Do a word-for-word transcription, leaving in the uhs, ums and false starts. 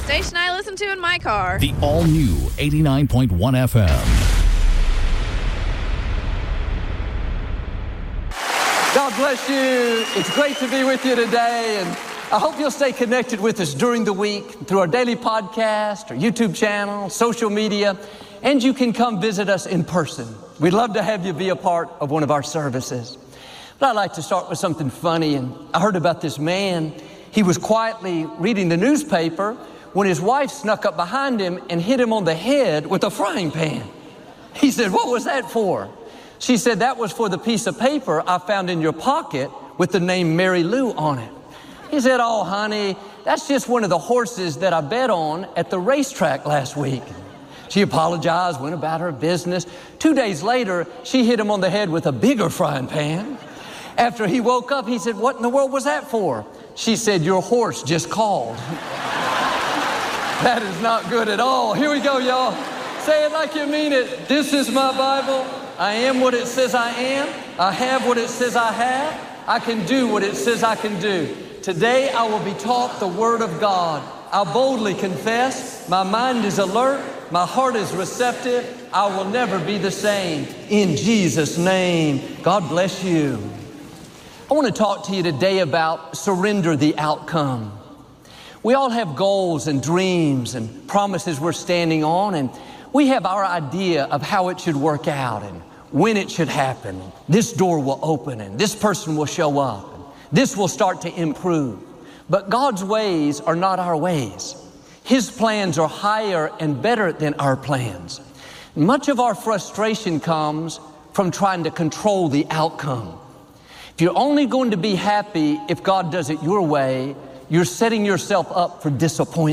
station I listen to in my car. The all-new eighty-nine point one F M. God bless you. It's great to be with you today, and I hope you'll stay connected with us during the week through our daily podcast, our YouTube channel, social media, and you can come visit us in person. We'd love to have you be a part of one of our services. But I'd like to start with something funny, and I heard about this man. He was quietly reading the newspaper when his wife snuck up behind him and hit him on the head with a frying pan. He said, "What was that for?" She said, "That was for the piece of paper I found in your pocket with the name Mary Lou on it." He said, "Oh, honey, that's just one of the horses that I bet on at the racetrack last week." She apologized, went about her business. Two days later, she hit him on the head with a bigger frying pan. After he woke up, he said, "What in the world was that for?" She said, "Your horse just called." That is not good at all. Here we go, y'all. Say it like you mean it. This is my Bible. I am what it says I am. I have what it says I have. I can do what it says I can do. Today I will be taught the Word of God. I boldly confess. My mind is alert. My heart is receptive. I will never be the same. In Jesus' name, God bless you. I want to talk to you today about surrender the outcome. We all have goals and dreams and promises we're standing on, and we have our idea of how it should work out and when it should happen. This door will open and this person will show up and this will start to improve. But God's ways are not our ways. His plans are higher and better than our plans. Much of our frustration comes from trying to control the outcome. If you're only going to be happy if God does it your way, you're setting yourself up for disappointment.